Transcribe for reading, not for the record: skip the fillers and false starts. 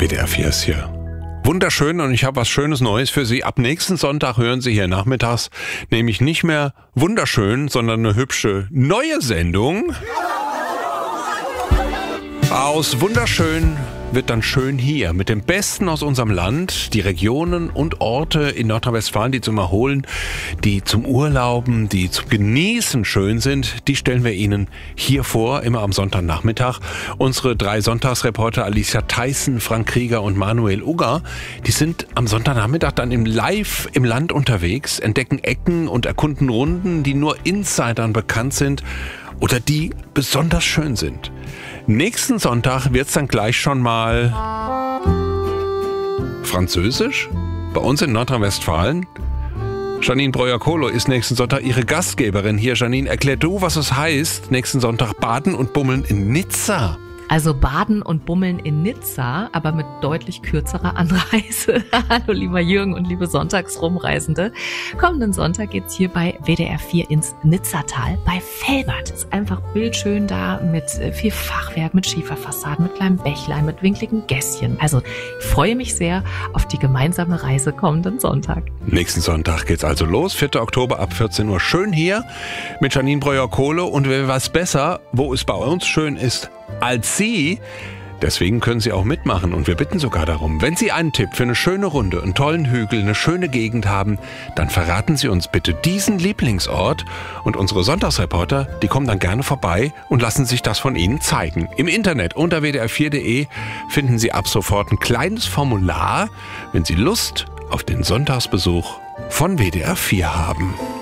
WDR 4 ist hier. Wunderschön, und ich habe was Schönes Neues für Sie. Ab nächsten Sonntag hören Sie hier nachmittags nämlich nicht mehr wunderschön, sondern eine hübsche neue Sendung. Aus wunderschön wird dann schön hier, mit dem Besten aus unserem Land, die Regionen und Orte in Nordrhein-Westfalen, die zum Erholen, die zum Urlauben, die zum Genießen schön sind, die stellen wir Ihnen hier vor, immer am Sonntagnachmittag. Unsere 3 Sonntagsreporter Alicia Theissen, Frank Krieger und Manuel Ugger, die sind am Sonntagnachmittag dann live im Land unterwegs, entdecken Ecken und erkunden Runden, die nur Insidern bekannt sind oder die besonders schön sind. Nächsten Sonntag wird's dann gleich schon mal Französisch bei uns in Nordrhein-Westfalen. Janine Breuer-Kohlo ist nächsten Sonntag Ihre Gastgeberin hier. Janine, erklär du, was es heißt, nächsten Sonntag baden und bummeln in Nizza. Also baden und bummeln in Nizza, aber mit deutlich kürzerer Anreise. Hallo lieber Jürgen und liebe Sonntagsrumreisende. Kommenden Sonntag geht's hier bei WDR 4 ins Nizzatal bei Velbert. Ist einfach bildschön da mit viel Fachwerk, mit Schieferfassaden, mit kleinem Bächlein, mit winkligen Gässchen. Also ich freue mich sehr auf die gemeinsame Reise kommenden Sonntag. Nächsten Sonntag geht's also los, 4. Oktober ab 14 Uhr. Schön hier mit Janine Breuer-Kohlo, und wer weiß besser, wo es bei uns schön ist als Sie. Deswegen können Sie auch mitmachen, und wir bitten sogar darum, wenn Sie einen Tipp für eine schöne Runde, einen tollen Hügel, eine schöne Gegend haben, dann verraten Sie uns bitte diesen Lieblingsort, und unsere Sonntagsreporter, die kommen dann gerne vorbei und lassen sich das von Ihnen zeigen. Im Internet unter wdr4.de finden Sie ab sofort ein kleines Formular, wenn Sie Lust auf den Sonntagsbesuch von WDR 4 haben.